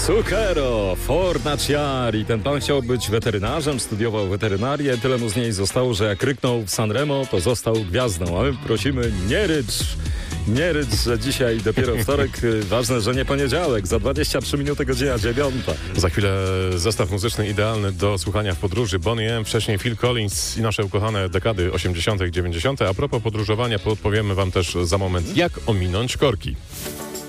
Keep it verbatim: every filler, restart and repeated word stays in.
Zucchero, Fornaciari. Ten pan chciał być weterynarzem, studiował weterynarię. Tyle mu z niej zostało, że jak ryknął w Sanremo, to został gwiazdą. A my prosimy, nie rycz, nie rycz, że dzisiaj dopiero wtorek. Ważne, że nie poniedziałek. Za dwadzieścia trzy minuty godzina dziewiąta. Za chwilę zestaw muzyczny idealny do słuchania w podróży. Bonnie M, wcześniej Phil Collins i nasze ukochane dekady osiemdziesiąte, dziewięćdziesiąte. A propos podróżowania, podpowiemy wam też za moment, jak ominąć korki.